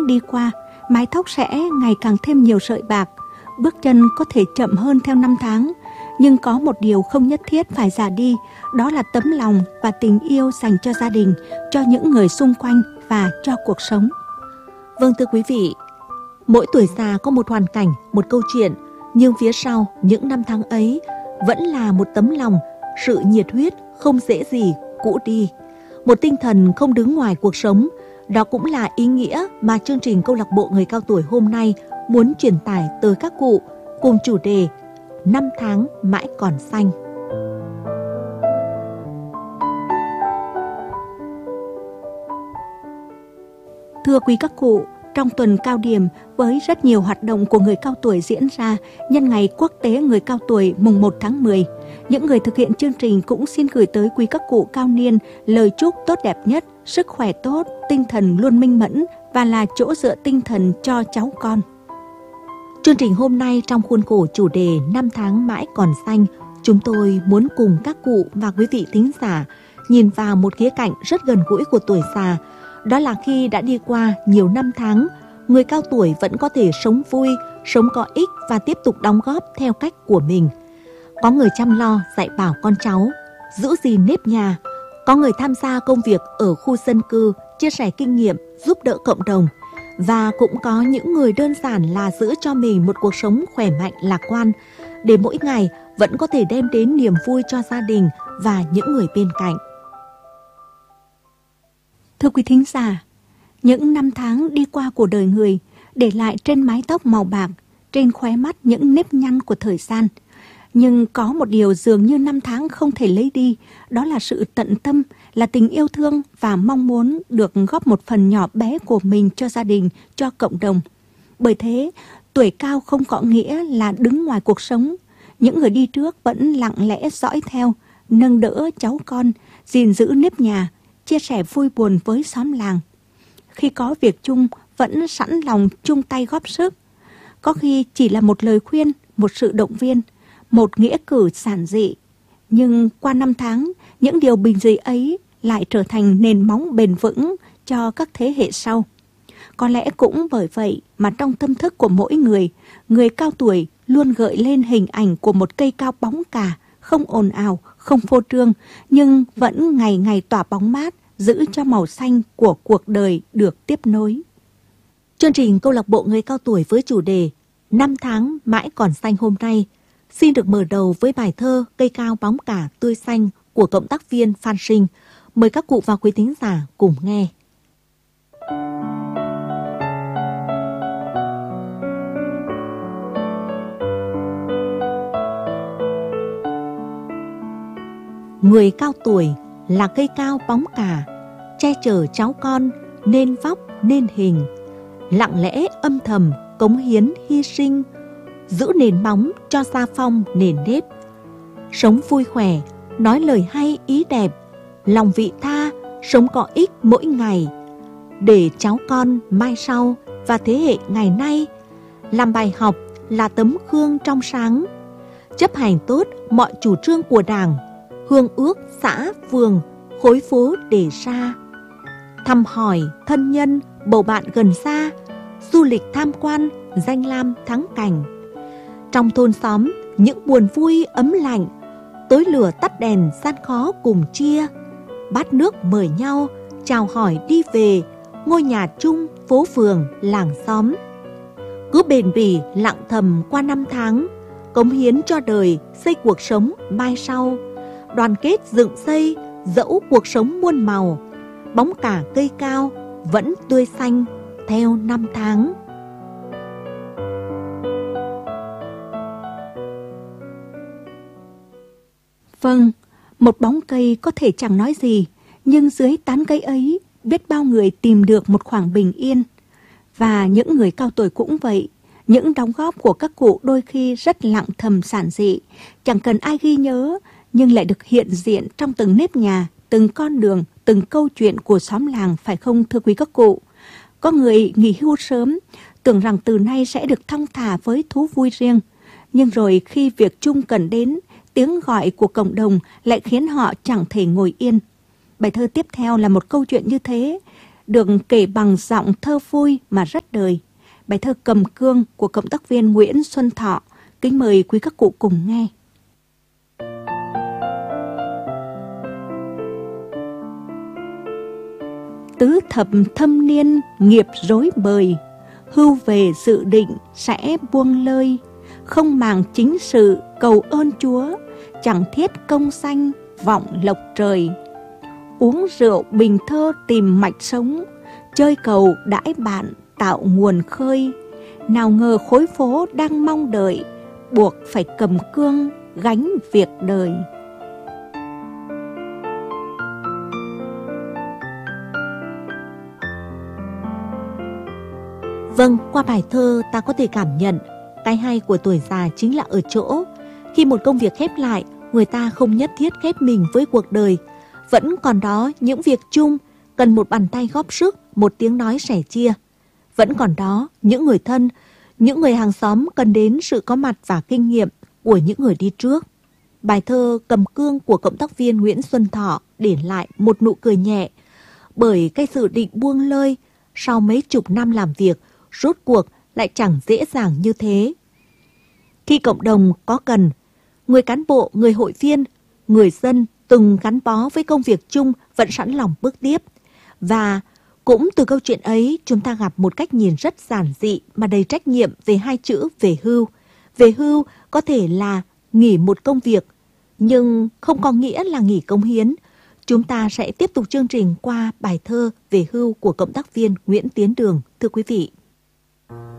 đi qua, mái tóc sẽ ngày càng thêm nhiều sợi bạc, bước chân có thể chậm hơn theo năm tháng. Nhưng có một điều không nhất thiết phải già đi, đó là tấm lòng và tình yêu dành cho gia đình, cho những người xung quanh và cho cuộc sống. Vâng, thưa quý vị, mỗi tuổi già có một hoàn cảnh, một câu chuyện, nhưng phía sau những năm tháng ấy vẫn là một tấm lòng, sự nhiệt huyết không dễ gì cũ đi, một tinh thần không đứng ngoài cuộc sống. Đó cũng là ý nghĩa mà chương trình Câu lạc bộ người cao tuổi hôm nay muốn truyền tải tới các cụ cùng chủ đề Năm tháng mãi còn xanh. Thưa quý các cụ, trong tuần cao điểm với rất nhiều hoạt động của người cao tuổi diễn ra nhân ngày Quốc tế người cao tuổi mùng 1 tháng 10, những người thực hiện chương trình cũng xin gửi tới quý các cụ cao niên lời chúc tốt đẹp nhất, sức khỏe tốt, tinh thần luôn minh mẫn và là chỗ dựa tinh thần cho cháu con. Chương trình hôm nay trong khuôn khổ chủ đề Năm tháng mãi còn xanh, chúng tôi muốn cùng các cụ và quý vị thính giả nhìn vào một khía cạnh rất gần gũi của tuổi già. Đó là khi đã đi qua nhiều năm tháng, người cao tuổi vẫn có thể sống vui, sống có ích và tiếp tục đóng góp theo cách của mình. Có người chăm lo dạy bảo con cháu, giữ gìn nếp nhà, có người tham gia công việc ở khu dân cư, chia sẻ kinh nghiệm, giúp đỡ cộng đồng. Và cũng có những người đơn giản là giữ cho mình một cuộc sống khỏe mạnh lạc quan, để mỗi ngày vẫn có thể đem đến niềm vui cho gia đình và những người bên cạnh. Thưa quý thính giả, những năm tháng đi qua của đời người để lại trên mái tóc màu bạc, trên khóe mắt những nếp nhăn của thời gian. Nhưng có một điều dường như năm tháng không thể lấy đi, đó là sự tận tâm, là tình yêu thương và mong muốn được góp một phần nhỏ bé của mình cho gia đình, cho cộng đồng. Bởi thế, tuổi cao không có nghĩa là đứng ngoài cuộc sống. Những người đi trước vẫn lặng lẽ dõi theo, nâng đỡ cháu con, gìn giữ nếp nhà, chia sẻ vui buồn với xóm làng. Khi có việc chung, vẫn sẵn lòng chung tay góp sức. Có khi chỉ là một lời khuyên, một sự động viên, một nghĩa cử giản dị. Nhưng qua năm tháng, những điều bình dị ấy lại trở thành nền móng bền vững cho các thế hệ sau. Có lẽ cũng bởi vậy mà trong tâm thức của mỗi người cao tuổi luôn gợi lên hình ảnh của một cây cao bóng cả, không ồn ào, không phô trương, nhưng vẫn ngày ngày tỏa bóng mát, giữ cho màu xanh của cuộc đời được tiếp nối. Chương trình Câu lạc bộ người cao tuổi với chủ đề Năm tháng mãi còn xanh hôm nay xin được mở đầu với bài thơ Cây cao bóng cả tươi xanh của cộng tác viên Phan Sinh. Mời các cụ và quý thính giả cùng nghe. Người cao tuổi là cây cao bóng cả, che chở cháu con nên vóc nên hình, lặng lẽ âm thầm cống hiến hy sinh, giữ nền móng cho gia phong nền nếp. Sống vui khỏe, nói lời hay ý đẹp, lòng vị tha, sống có ích mỗi ngày, để cháu con mai sau và thế hệ ngày nay làm bài học, là tấm gương trong sáng, chấp hành tốt mọi chủ trương của Đảng, hương ước xã phường, khối phố đề ra, thăm hỏi thân nhân, bầu bạn gần xa, du lịch tham quan, danh lam thắng cảnh. Trong thôn xóm, những buồn vui ấm lạnh, tối lửa tắt đèn gian khó cùng chia, bát nước mời nhau, chào hỏi đi về, ngôi nhà chung, phố phường, làng xóm. Cứ bền bỉ lặng thầm qua năm tháng, cống hiến cho đời, xây cuộc sống mai sau. Đoàn kết dựng xây, dẫu cuộc sống muôn màu, bóng cả cây cao vẫn tươi xanh theo năm tháng. Vâng, một bóng cây có thể chẳng nói gì, nhưng dưới tán cây ấy biết bao người tìm được một khoảng bình yên. Và những người cao tuổi cũng vậy, những đóng góp của các cụ đôi khi rất lặng thầm giản dị, chẳng cần ai ghi nhớ, nhưng lại được hiện diện trong từng nếp nhà, từng con đường, từng câu chuyện của xóm làng, phải không thưa quý các cụ? Có người nghỉ hưu sớm, tưởng rằng từ nay sẽ được thong thả với thú vui riêng. Nhưng rồi khi việc chung cần đến, tiếng gọi của cộng đồng lại khiến họ chẳng thể ngồi yên. Bài thơ tiếp theo là một câu chuyện như thế. được kể bằng giọng thơ vui mà rất đời. Bài thơ Cầm Cương của cộng tác viên Nguyễn Xuân Thọ. Kính mời quý các cụ cùng nghe. Tứ thập thâm niên nghiệp rối bời, hưu về dự định sẽ buông lơi. Không màng chính sự cầu ơn Chúa, chẳng thiết công danh vọng lộc trời. Uống rượu bình thơ tìm mạch sống, chơi cầu đãi bạn tạo nguồn khơi. Nào ngờ khối phố đang mong đợi, buộc phải cầm cương gánh việc đời. Vâng, qua bài thơ ta có thể cảm nhận cái hay của tuổi già chính là ở chỗ khi một công việc khép lại, người ta không nhất thiết khép mình với cuộc đời. Vẫn còn đó những việc chung cần một bàn tay góp sức, một tiếng nói sẻ chia. Vẫn còn đó những người thân, những người hàng xóm cần đến sự có mặt và kinh nghiệm của những người đi trước. Bài thơ Cầm Cương của cộng tác viên Nguyễn Xuân Thọ để lại một nụ cười nhẹ, bởi cái dự định buông lơi sau mấy chục năm làm việc rốt cuộc lại chẳng dễ dàng như thế. Khi cộng đồng có cần, người cán bộ, người hội viên, người dân từng gắn bó với công việc chung vẫn sẵn lòng bước tiếp. Và cũng từ câu chuyện ấy chúng ta gặp một cách nhìn rất giản dị mà đầy trách nhiệm về hai chữ về hưu. Về hưu có thể là nghỉ một công việc, nhưng không có nghĩa là nghỉ cống hiến. Chúng ta sẽ tiếp tục chương trình qua bài thơ Về hưu của cộng tác viên Nguyễn Tiến Đường. Thưa quý vị.